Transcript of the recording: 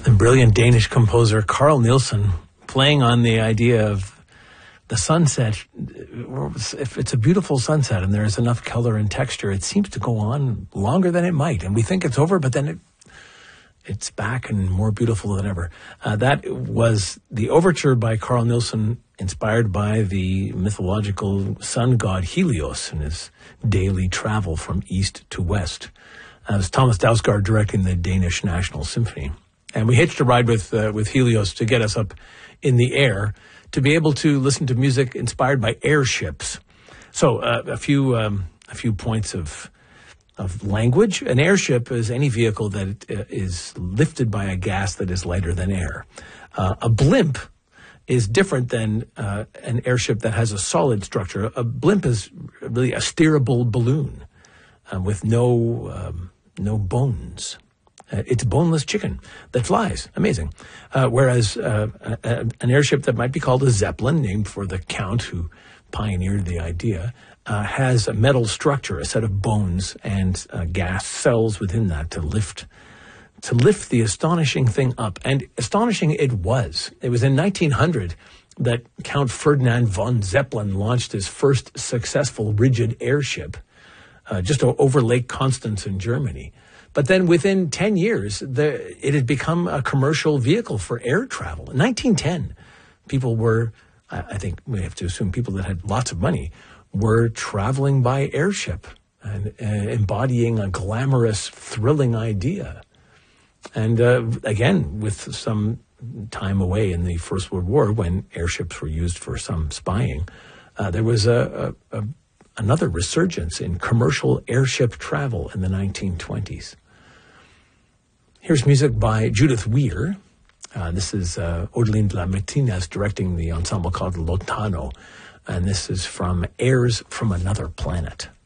The brilliant Danish composer Carl Nielsen playing on the idea of the sunset. If it's a beautiful sunset and there's enough color and texture, it seems to go on longer than it might. And we think it's over, but then it's back and more beautiful than ever. That was the overture by Carl Nielsen, inspired by the mythological sun god Helios in his daily travel from east to west. It was Thomas Dausgaard directing the Danish National Symphony. And we hitched a ride with Helios to get us up in the air to be able to listen to music inspired by airships. So a few points of language. An airship is any vehicle that is lifted by a gas that is lighter than air. A blimp is different than an airship that has a solid structure. A blimp is really a steerable balloon with no bones. It's boneless chicken that flies. Amazing. Whereas an airship that might be called a Zeppelin, named for the Count who pioneered the idea, has a metal structure, a set of bones and gas cells within that to lift the astonishing thing up. And astonishing it was. It was in 1900 that Count Ferdinand von Zeppelin launched his first successful rigid airship just over Lake Constance in Germany. But then within 10 years, it had become a commercial vehicle for air travel. In 1910, people were, I think we have to assume people that had lots of money, were traveling by airship and embodying a glamorous, thrilling idea. And again, with some time away in the First World War, when airships were used for some spying, there was another resurgence in commercial airship travel in the 1920s. Here's music by Judith Weir. This is Odeline de la Martinez directing the ensemble called Lontano, and this is from Airs from Another Planet.